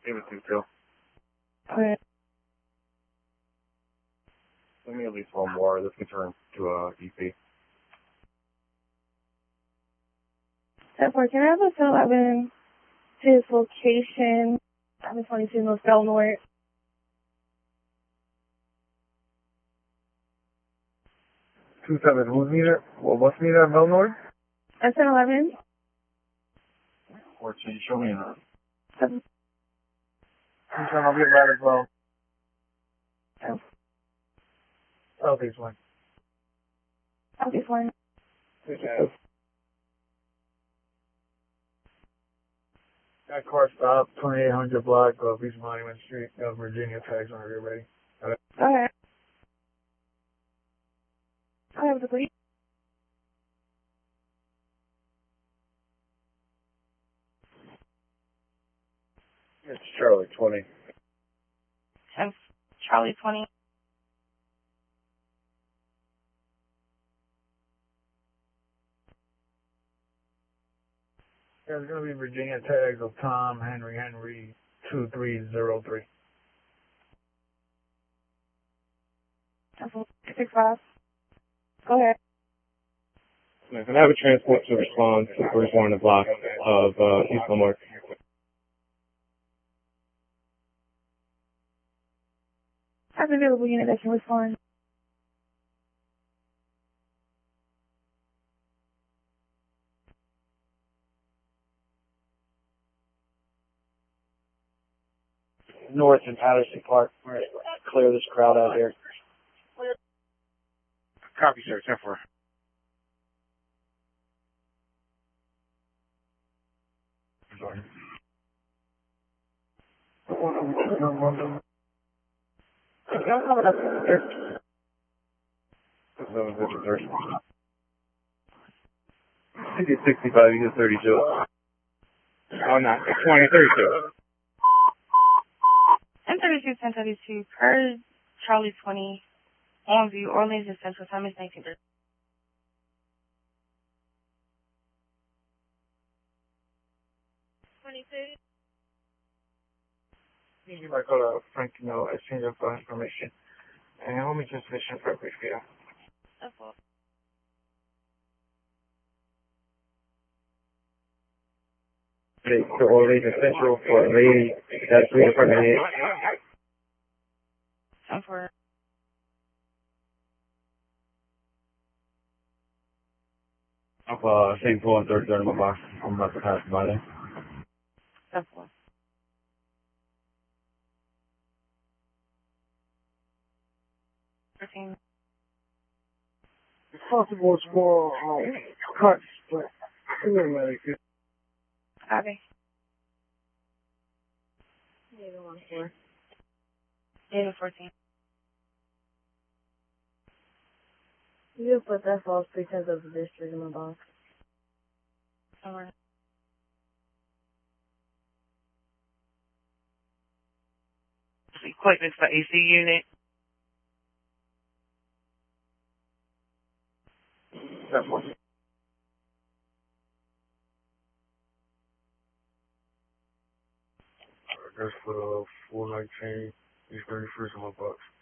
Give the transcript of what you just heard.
Give it to Phil. Okay. Let me at least one more. This can turn to a EP. 10-4, can I have a 11 to his location? 722 North Belmore. 27, who's meter? Well, what's meter at Melnor? SN11. 14, show me that. 7. I'll get that as well. Oh. Southeast one. Southeast one. Okay. That car stopped, 2800 block of East Monument Street, Virginia. Tags whenever you're ready. Okay. I have the police. It's Charlie, 20. 10, Charlie 20. Yeah, there's going to be Virginia tags of Tom Henry 2303. 65. Go ahead. Can I have a transport to respond to the first one in the block of East Lamar? Have an available unit that can respond. North in Patterson Park. We're going to clear this crowd out here. Copy, sir. 10-4. Sorry. Don't have it up there. 753. I get 65, you get 32. Oh, no. 20, 32. 1032, 1032, per Charlie 20, on view, Orleans and Central Time is 1930. You might call Frank, exchange of information. And let me just listen for a quick video. That's all. To Orleans and Central for a lady that's reading from the head. 10-4. I'm same floor and third in my box. I'm about to pass by there. 10-4. 13. It's possible small cuts, but it doesn't matter. Copy. 814. You put that false pretense of the district in my box. Somewhere. Equipment for AC unit. That's one. That's for the full night chain. He's 31st in my box.